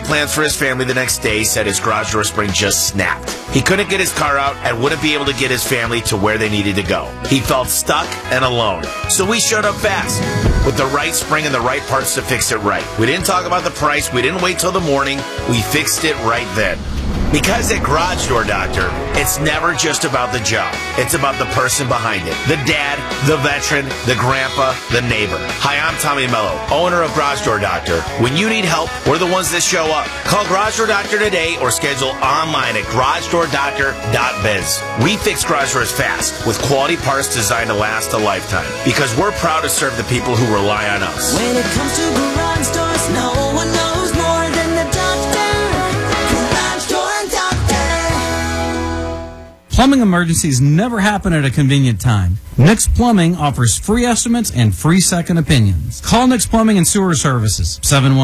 plans for his family the next day, said his garage door spring just snapped. He couldn't get his car out and wouldn't be able to get his family to where they needed to go. He felt stuck and alone. So we showed up fast with the right spring and the right parts to fix it right. We didn't talk about the price. We didn't wait till the morning. We fixed it right then. Because at Garage Door Doctor, it's never just about the job. It's about the person behind it. The dad, the veteran, the grandpa, the neighbor. Hi, I'm Tommy Mello, owner of Garage Door Doctor. When you need help, we're the ones that show up. Call Garage Door Doctor today or schedule online at garagedoordoctor.biz. We fix garage doors fast with quality parts designed to last a lifetime because we're proud to serve the people who rely on us. When it comes to garage doors, no one knows more than the doctor. Garage Door Doctor. Plumbing emergencies never happen at a convenient time. Nix Plumbing offers free estimates and free second opinions. Call Nix Plumbing and Sewer Services,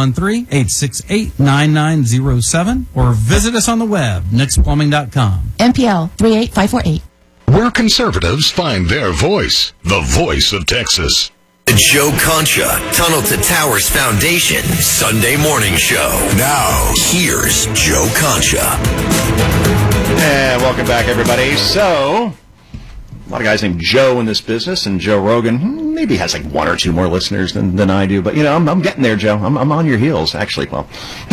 713-868-9907, or visit us on the web, nixplumbing.com. MPL 38548. Where conservatives find their voice, the voice of Texas. The Joe Concha Tunnel to Towers Foundation Sunday morning show. Now, here's Joe Concha. And welcome back, everybody. So, a lot of guys named Joe in this business, and Joe Rogan maybe has like one or two more listeners than I do. But, you know, I'm getting there, Joe. I'm on your heels, actually. Well,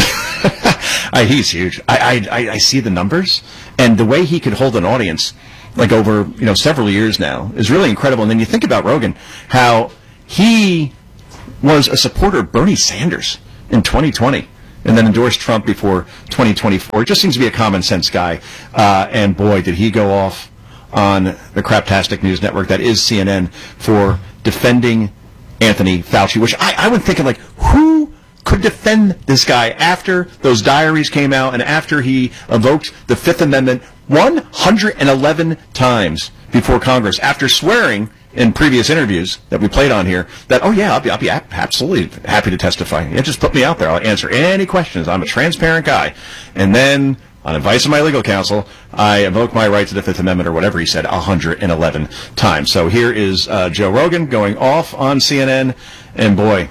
he's huge. I see the numbers, and the way he could hold an audience, like over, you know, several years now, is really incredible. And then you think about Rogan, how he was a supporter of Bernie Sanders in 2020 and then endorsed Trump before 2024. He just seems to be a common sense guy. And boy, did he go off on the craptastic news network that is CNN for defending Anthony Fauci, which I would think of like, who could defend this guy after those diaries came out and after he evoked the Fifth Amendment 111 times before Congress, after swearing in previous interviews that we played on here that, oh yeah, I'll be absolutely happy to testify. Yeah, just put me out there. I'll answer any questions. I'm a transparent guy. And then, on advice of my legal counsel, I invoke my right to the Fifth Amendment or whatever he said 111 times. So here is Joe Rogan going off on CNN, and boy,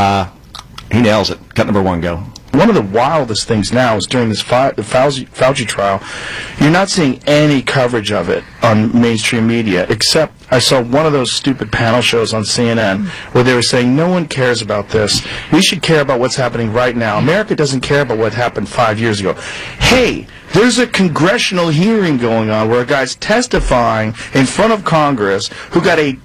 he nails it. Cut number one, go. One of the wildest things now is during this Fauci trial, you're not seeing any coverage of it on mainstream media, except I saw one of those stupid panel shows on CNN where they were saying no one cares about this. We should care about what's happening right now. America doesn't care about what happened 5 years ago. Hey, there's a congressional hearing going on where a guy's testifying in front of Congress who got a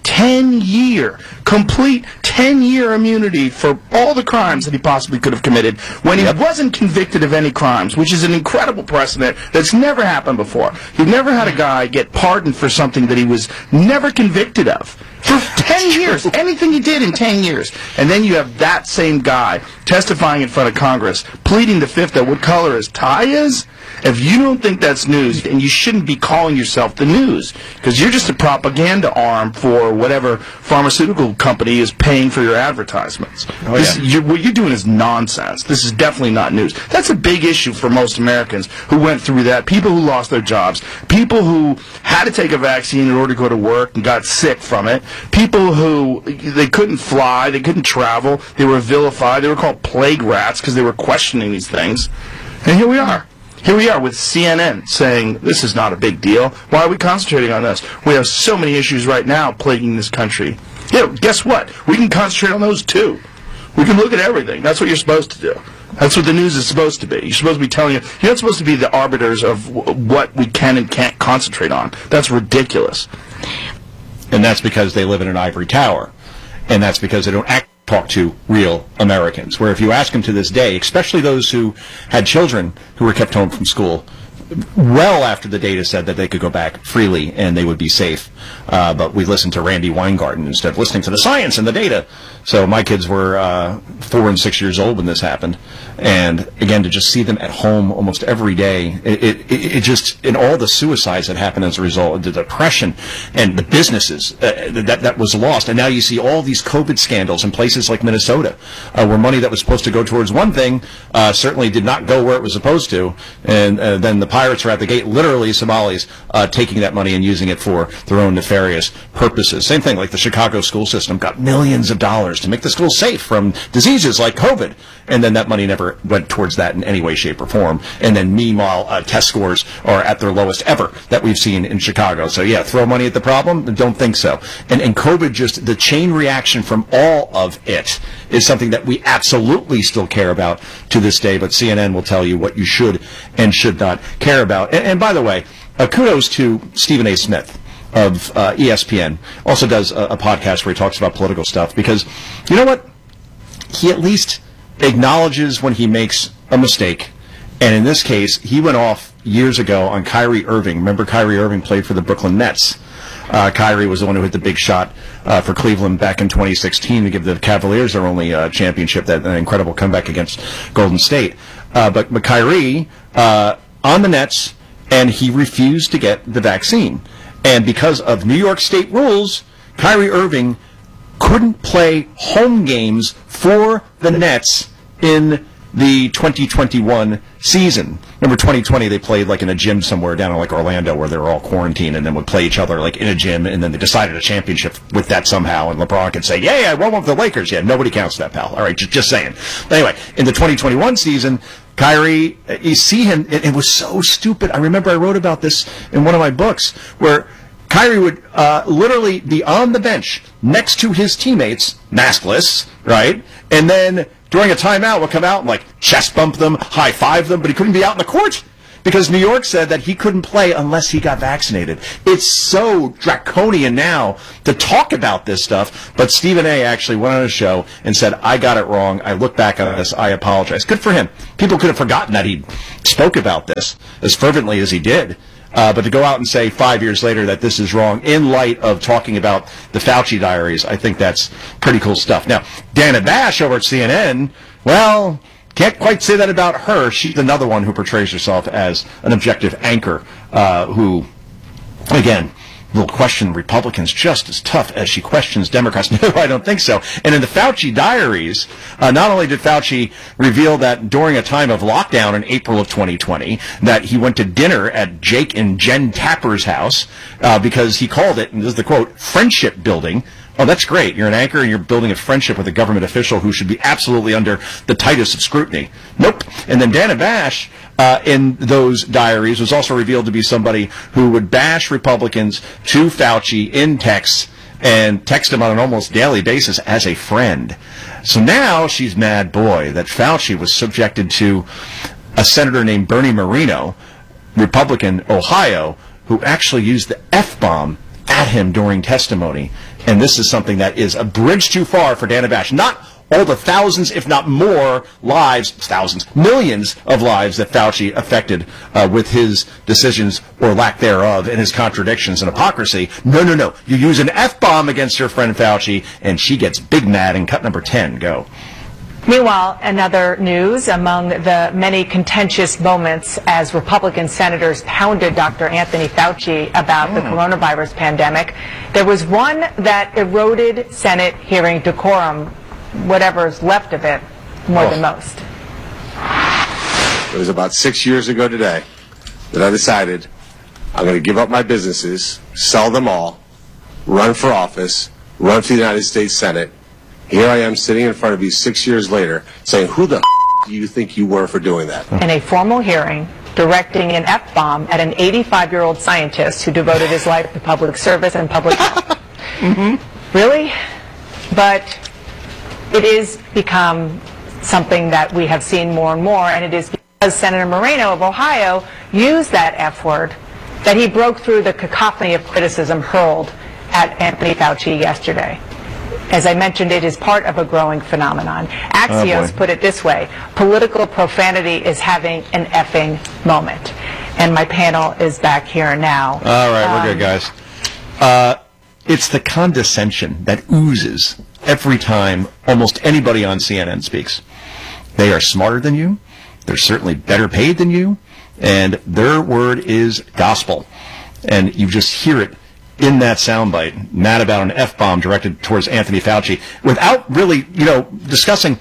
complete 10-year immunity for all the crimes that he possibly could have committed when he wasn't convicted of any crimes, which is an incredible precedent that's never happened before. You've never had a guy get pardoned for something that he was never convicted of. For 10 years, anything he did in 10 years. And then you have that same guy testifying in front of Congress, pleading the fifth that what color his tie is. If you don't think that's news, and you shouldn't be calling yourself the news, because you're just a propaganda arm for whatever pharmaceutical company is paying for your advertisements. What you're doing is nonsense. This is definitely not news. That's a big issue for most Americans who went through that. People who lost their jobs. People who had to take a vaccine in order to go to work and got sick from it. People who, they couldn't fly, they couldn't travel, they were vilified, they were called plague rats because they were questioning these things. And here we are. Here we are with CNN saying this is not a big deal. Why are we concentrating on this? We have so many issues right now plaguing this country. Yeah, guess what? We can concentrate on those too. We can look at everything. That's what you're supposed to do. That's what the news is supposed to be. You're supposed to be telling you're not supposed to be the arbiters of what we can and can't concentrate on. That's ridiculous. And that's because they live in an ivory tower. And that's because they don't talk to real Americans. Where if you ask them to this day, especially those who had children who were kept home from school, well after the data said that they could go back freely and they would be safe. But we listened to Randy Weingarten instead of listening to the science and the data. So my kids were 4 and 6 years old when this happened. And again, to just see them at home almost every day, it just, in all the suicides that happened as a result, the depression and the businesses that was lost. And now you see all these COVID scandals in places like Minnesota, where money that was supposed to go towards one thing certainly did not go where it was supposed to. And then the pirates are at the gate, literally Somalis taking that money and using it for their own nefarious purposes. Same thing, like the Chicago school system got millions of dollars to make the schools safe from diseases like COVID, and then that money never went towards that in any way, shape, or form. And then meanwhile, test scores are at their lowest ever that we've seen in Chicago. So yeah, throw money at the problem? Don't think so. And COVID, just the chain reaction from all of it is something that we absolutely still care about to this day, but CNN will tell you what you should and should not care about. And by the way, kudos to Stephen A. Smith of ESPN. Also does a podcast where he talks about political stuff, because you know what? He at least acknowledges when he makes a mistake. And in this case, he went off years ago on Kyrie Irving. Remember, Kyrie Irving played for the Brooklyn Nets. Kyrie was the one who hit the big shot for Cleveland back in 2016 to give the Cavaliers their only championship, that an incredible comeback against Golden State. But Kyrie on the Nets, and he refused to get the vaccine. And because of New York State rules, Kyrie Irving couldn't play home games for the Nets in the 2021 season. Remember, 2020 they played like in a gym somewhere down in like Orlando where they were all quarantined, and then would play each other like in a gym, and then they decided a championship with that somehow, and LeBron could say, "Yay, I won with the Lakers." Yeah, nobody counts that, pal. All right, just saying. But anyway, in the 2021 season, Kyrie, you see him, it was so stupid. I remember I wrote about this in one of my books, where Kyrie would literally be on the bench next to his teammates, maskless, right? And then during a timeout would come out and like chest bump them, high five them, but he couldn't be out in the court because New York said that he couldn't play unless he got vaccinated. It's so draconian now to talk about this stuff, but Stephen A. actually went on a show and said, "I got it wrong. I look back on this. I apologize." Good for him. People could have forgotten that he spoke about this as fervently as he did. But to go out and say 5 years later that this is wrong in light of talking about the Fauci diaries, I think that's pretty cool stuff. Now, Dana Bash over at CNN, well, can't quite say that about her. She's another one who portrays herself as an objective anchor who, again, will question Republicans just as tough as she questions Democrats. No, I don't think so. And in the Fauci diaries, not only did Fauci reveal that during a time of lockdown in April of 2020, that he went to dinner at Jake and Jen Tapper's house because he called it, and this is the quote, friendship building. Oh, that's great. You're an anchor and you're building a friendship with a government official who should be absolutely under the tightest of scrutiny. Nope. And then Dana Bash, in those diaries, was also revealed to be somebody who would bash Republicans to Fauci in texts and text him on an almost daily basis as a friend. So now she's mad, boy, that Fauci was subjected to a senator named Bernie Moreno, Republican, Ohio, who actually used the F-bomb at him during testimony. And this is something that is a bridge too far for Dana Bash. Not all the thousands, if not more, lives, thousands, millions of lives that Fauci affected with his decisions or lack thereof and his contradictions and hypocrisy. No. You use an F-bomb against your friend Fauci, and she gets big mad in cut number 10. Go. Meanwhile, in other news, among the many contentious moments as Republican senators pounded Dr. Anthony Fauci about the coronavirus pandemic, there was one that eroded Senate hearing decorum, whatever's left of it, more than most. It was about 6 years ago today that I decided I'm going to give up my businesses, sell them all, run for office, run for the United States Senate. Here I am sitting in front of you 6 years later saying, who the do you think you were for doing that? In a formal hearing, directing an F-bomb at an 85-year-old scientist who devoted his life to public service and public health. Really? But it is become something that we have seen more and more, and it is because Senator Moreno of Ohio used that F word that he broke through the cacophony of criticism hurled at Anthony Fauci yesterday. As I mentioned, it is part of a growing phenomenon. Axios put it this way: political profanity is having an effing moment. And my panel is back here now. All right, we're good, guys. It's the condescension that oozes every time almost anybody on CNN speaks. They are smarter than you. They're certainly better paid than you. And their word is gospel. And you just hear it in that soundbite, mad about an F-bomb directed towards Anthony Fauci, without really, discussing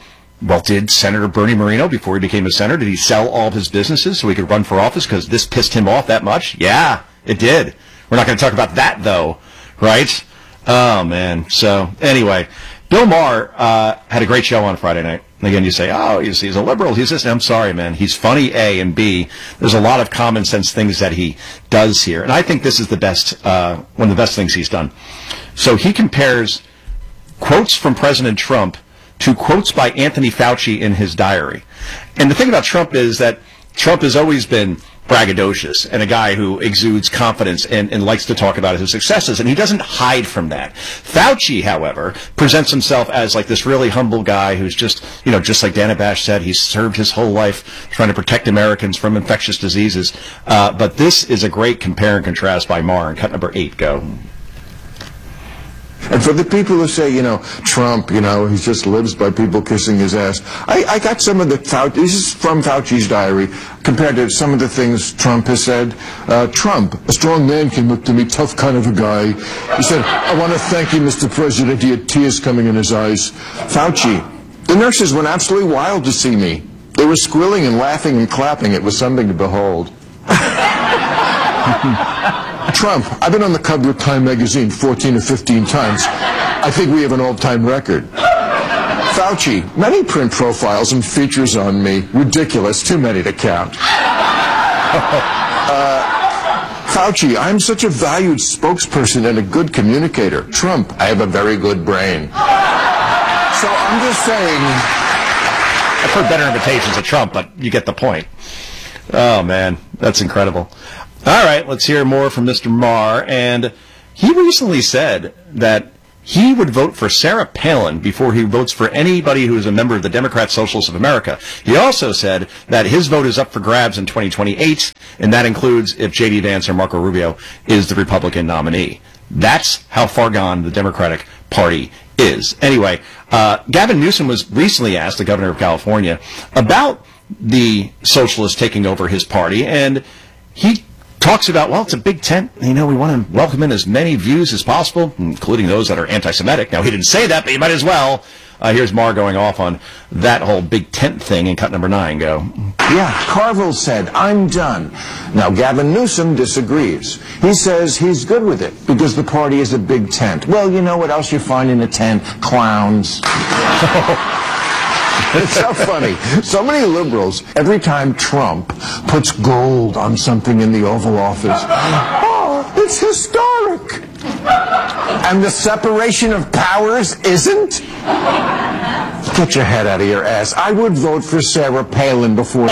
Well, did Senator Bernie Moreno, before he became a senator, did he sell all of his businesses so he could run for office because this pissed him off that much? Yeah, it did. We're not going to talk about that, though, right? Oh, man. So, anyway, Bill Maher had a great show on Friday night. Again, you say, oh, he's a liberal. He's this. I'm sorry, man. He's funny, A, and B, there's a lot of common sense things that he does here. And I think this is the best, one of the best things he's done. So he compares quotes from President Trump to quotes by Anthony Fauci in his diary. And the thing about Trump is that Trump has always been braggadocious and a guy who exudes confidence and likes to talk about his successes, and he doesn't hide from that. Fauci, however, presents himself as like this really humble guy who's just, just like Dana Bash said, he's served his whole life trying to protect Americans from infectious diseases. But this is a great compare and contrast by Maher. And cut number 8, go. And for the people who say, Trump, he just lives by people kissing his ass, I got some of this is from Fauci's diary, compared to some of the things Trump has said. Trump, a strong man, came up to me, tough kind of a guy. He said, I want to thank you, Mr. President. He had tears coming in his eyes. Fauci, the nurses went absolutely wild to see me. They were squealing and laughing and clapping. It was something to behold. Trump, I've been on the cover of Time magazine 14 or 15 times. I think we have an all-time record. Fauci, many print profiles and features on me. Ridiculous, too many to count. Fauci, I'm such a valued spokesperson and a good communicator. Trump, I have a very good brain. So I'm just saying... I've heard better invitations of Trump, but you get the point. Oh, man, that's incredible. All right, let's hear more from Mr. Maher. And he recently said that he would vote for Sarah Palin before he votes for anybody who is a member of the Democrat Socialists of America. He also said that his vote is up for grabs in 2028, and that includes if J.D. Vance or Marco Rubio is the Republican nominee. That's how far gone the Democratic Party is. Anyway, Gavin Newsom was recently asked, the governor of California, about the socialists taking over his party, and he talks about, well, it's a big tent. We want to welcome in as many views as possible, including those that are anti-Semitic. Now, he didn't say that, but you might as well. Here's Maher going off on that whole big tent thing in cut number 9. Go. Yeah, Carville said, I'm done. Now, Gavin Newsom disagrees. He says he's good with it because the party is a big tent. Well, you know what else you find in a tent? Clowns. It's so funny. So many liberals, every time Trump puts gold on something in the Oval Office, oh, it's historic. And the separation of powers isn't? Get your head out of your ass. I would vote for Sarah Palin before...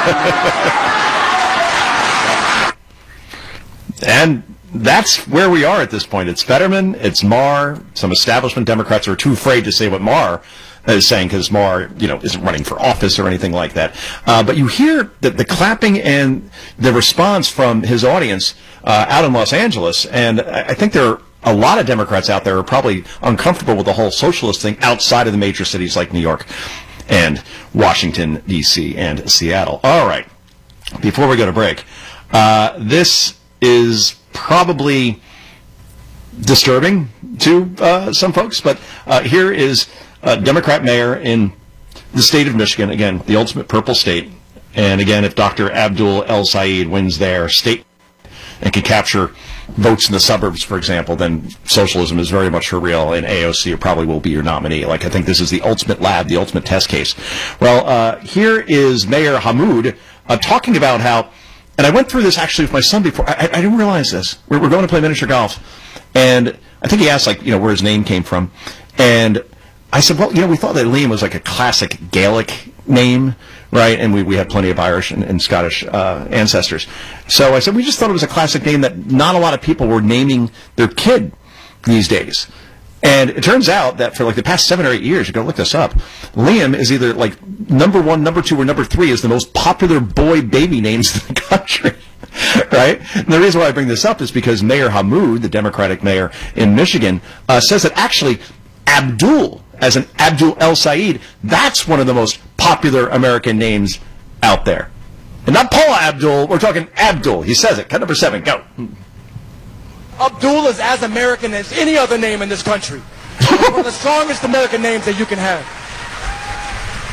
And that's where we are at this point. It's Fetterman, it's Maher. Some establishment Democrats are too afraid to say what Maher is saying because Maher, isn't running for office or anything like that. But you hear the clapping and the response from his audience out in Los Angeles, and I think there are a lot of Democrats out there who are probably uncomfortable with the whole socialist thing outside of the major cities like New York and Washington, D.C., and Seattle. All right, before we go to break, this is probably disturbing to some folks, but here is Democrat mayor in the state of Michigan, again, the ultimate purple state. And again, if Dr. Abdul El-Sayed wins their state and can capture votes in the suburbs, for example, then socialism is very much for real, and AOC probably will be your nominee. I think this is the ultimate lab, the ultimate test case. Well, here is Mayor Hamoud talking about how, and I went through this actually with my son before. I didn't realize this. We're going to play miniature golf, and I think he asked, where his name came from. And I said, well, we thought that Liam was like a classic Gaelic name, right? And we had plenty of Irish and Scottish ancestors. So I said, we just thought it was a classic name that not a lot of people were naming their kid these days. And it turns out that for the past 7 or 8 years, you're going to look this up, Liam is either number 1, number 2, or number 3 is the most popular boy baby names in the country. Right? And the reason why I bring this up is because Mayor Hamoud, the Democratic mayor in Michigan, says that actually Abdul, as in Abdul El-Sayed, that's one of the most popular American names out there. And not Paula Abdul, we're talking Abdul. He says it. Cut number 7, go. Abdul is as American as any other name in this country. It's one of the strongest American names that you can have.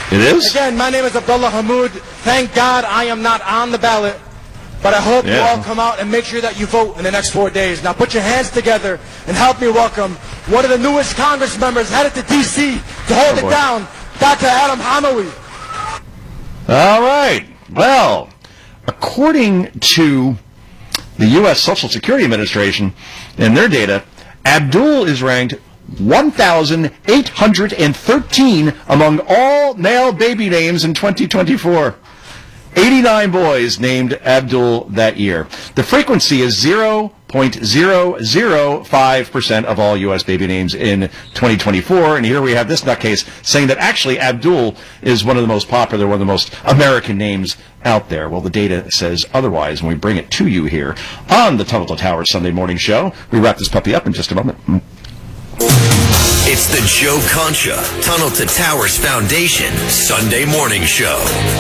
It is? Again, my name is Abdullah Hamoud. Thank God I am not on the ballot. But I hope you all come out and make sure that you vote in the next 4 days. Now put your hands together and help me welcome one of the newest Congress members headed to D.C. to hold it down, Dr. Adam Hamawi. All right. Well, according to the U.S. Social Security Administration and their data, Abdul is ranked 1,813 among all male baby names in 2024. 89 boys named Abdul that year. The frequency is 0.005% of all U.S. baby names in 2024. And here we have this nutcase saying that actually Abdul is one of the most popular, one of the most American names out there. Well, the data says otherwise, and we bring it to you here on the Tunnel to Towers Sunday Morning Show. We wrap this puppy up in just a moment. It's the Joe Concha Tunnel to Towers Foundation Sunday Morning Show.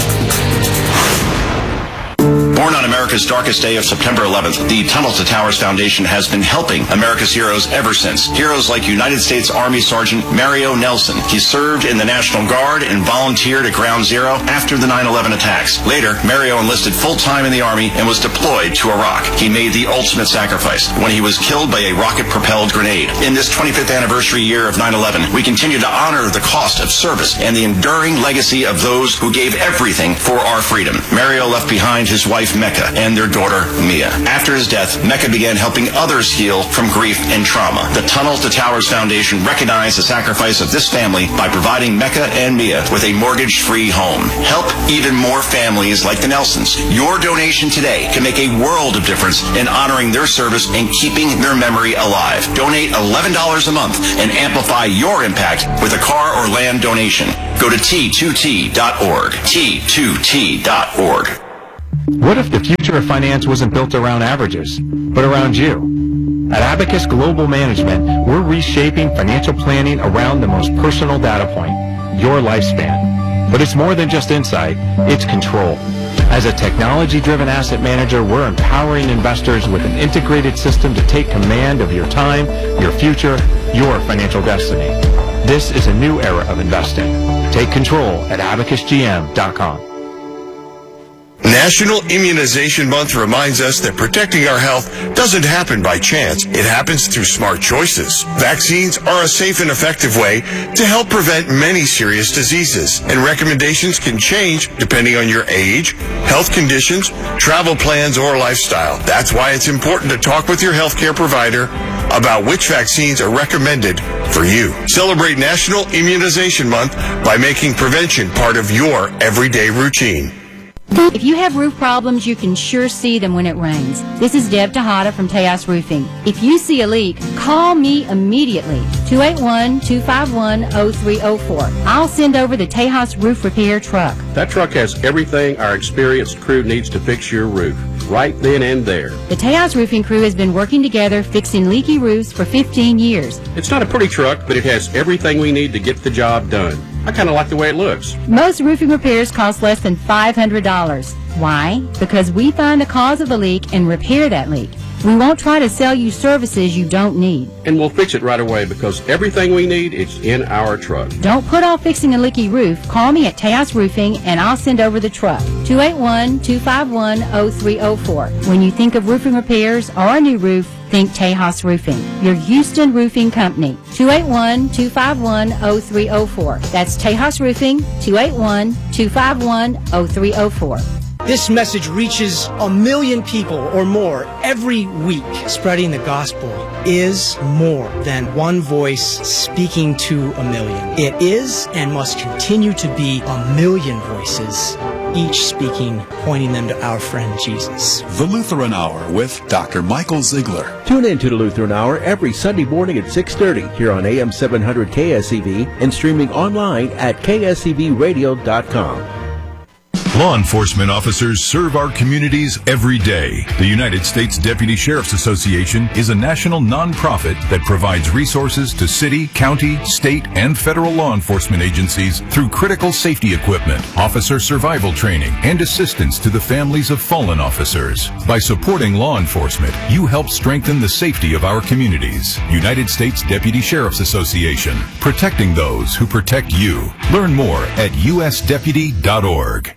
Born on America's darkest day of September 11th, the Tunnel to Towers Foundation has been helping America's heroes ever since. Heroes like United States Army Sergeant Mario Nelson. He served in the National Guard and volunteered at Ground Zero after the 9/11 attacks. Later, Mario enlisted full-time in the Army and was deployed to Iraq. He made the ultimate sacrifice when he was killed by a rocket-propelled grenade. In this 25th anniversary year of 9/11, we continue to honor the cost of service and the enduring legacy of those who gave everything for our freedom. Mario left behind his wife Mecca and their daughter Mia. After his death, Mecca began helping others heal from grief and trauma. The Tunnel to Towers Foundation recognized the sacrifice of this family by providing Mecca and Mia with a mortgage-free home. Help even more families like the Nelsons. Your donation today can make a world of difference in honoring their service and keeping their memory alive. Donate $11 a month and amplify your impact with a car or land donation. Go to T2T.org. T2T.org. What if the future of finance wasn't built around averages, but around you? At Abacus Global Management, we're reshaping financial planning around the most personal data point, your lifespan. But it's more than just insight, it's control. As a technology-driven asset manager, we're empowering investors with an integrated system to take command of your time, your future, your financial destiny. This is a new era of investing. Take control at abacusgm.com. National Immunization Month reminds us that protecting our health doesn't happen by chance. It happens through smart choices. Vaccines are a safe and effective way to help prevent many serious diseases, and recommendations can change depending on your age, health conditions, travel plans, or lifestyle. That's why it's important to talk with your healthcare provider about which vaccines are recommended for you. Celebrate National Immunization Month by making prevention part of your everyday routine. If you have roof problems, you can sure see them when it rains. This is Deb Tejada from Tejas Roofing. If you see a leak, call me immediately, 281-251-0304. I'll send over the Tejas Roof Repair truck. That truck has everything our experienced crew needs to fix your roof, right then and there. The Tejas Roofing crew has been working together fixing leaky roofs for 15 years. It's not a pretty truck, but it has everything we need to get the job done. I kind of like the way it looks. Most roofing repairs cost less than $500. Why? Because we find the cause of the leak and repair that leak. We won't try to sell you services you don't need. And we'll fix it right away because everything we need is in our truck. Don't put off fixing a leaky roof. Call me at Tejas Roofing and I'll send over the truck. 281-251-0304. When you think of roofing repairs or a new roof, think Tejas Roofing, your Houston roofing company. 281-251-0304. That's Tejas Roofing, 281-251-0304. This message reaches 1 million people or more every week. Spreading the gospel is more than one voice speaking to 1 million. It is and must continue to be 1 million voices, each speaking, pointing them to our friend Jesus. The Lutheran Hour with Dr. Michael Ziegler. Tune in to the Lutheran Hour every Sunday morning at 6:30 here on AM 700 KSEV and streaming online at ksevradio.com. Law enforcement officers serve our communities every day. The United States Deputy Sheriff's Association is a national nonprofit that provides resources to city, county, state, and federal law enforcement agencies through critical safety equipment, officer survival training, and assistance to the families of fallen officers. By supporting law enforcement, you help strengthen the safety of our communities. United States Deputy Sheriff's Association, protecting those who protect you. Learn more at usdeputy.org.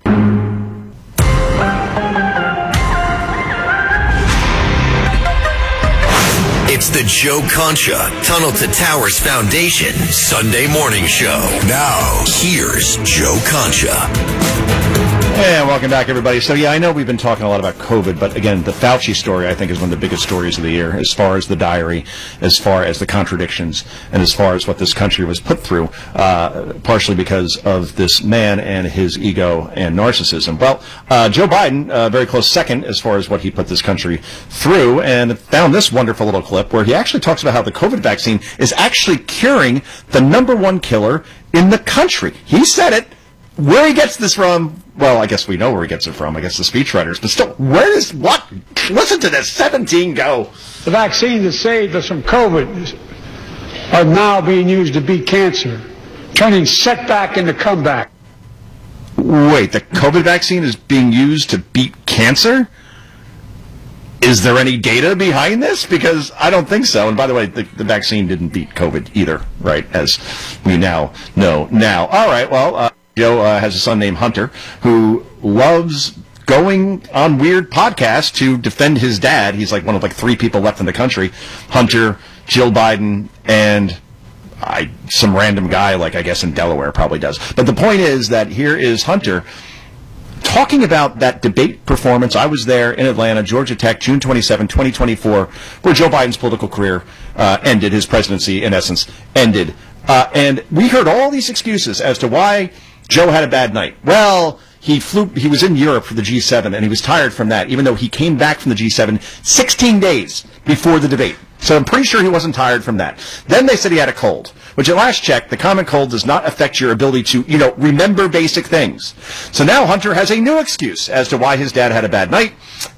It's the Joe Concha Tunnel to Towers Foundation Sunday morning show. Now, here's Joe Concha. And welcome back, everybody. So, yeah, I know we've been talking a lot about COVID, but again, the Fauci story, I think, is one of the biggest stories of the year, as far as the diary, as far as the contradictions, and as far as what this country was put through, partially because of this man and his ego and narcissism. Well, Joe Biden, very close second as far as what he put this country through, and found this wonderful little clip where he actually talks about how the COVID vaccine is actually curing the #1 killer in the country. He said it. Where he gets this from, well, I guess we know where he gets it from. I guess the speechwriters. But still, where is what? Listen to this. 17 go. The vaccine that saved us from COVID are now being used to beat cancer, turning setback into comeback. Wait, the COVID vaccine is being used to beat cancer? Is there any data behind this? Because I don't think so. And by the way, the vaccine didn't beat COVID either, right? As we now know. Now, all right, well, Joe has a son named Hunter who loves going on weird podcasts to defend his dad. He's like one of 3 people left in the country. Hunter, Jill Biden, and some random guy, I guess in Delaware probably does. But the point is that here is Hunter talking about that debate performance. I was there in Atlanta, Georgia Tech, June 27, 2024, where Joe Biden's political career ended, his presidency, in essence, ended. And we heard all these excuses as to why Joe had a bad night. Well, he was in Europe for the G7, and he was tired from that, even though he came back from the G7 16 days before the debate. So I'm pretty sure he wasn't tired from that. Then they said he had a cold, which at last check, the common cold does not affect your ability to, remember basic things. So now Hunter has a new excuse as to why his dad had a bad night.